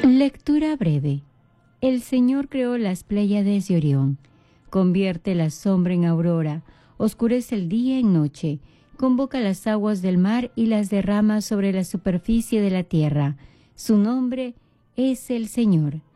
Lectura breve. El Señor creó las Pléyades de Orión, convierte la sombra en aurora, oscurece el día en noche, convoca las aguas del mar y las derrama sobre la superficie de la tierra. Su nombre es el Señor.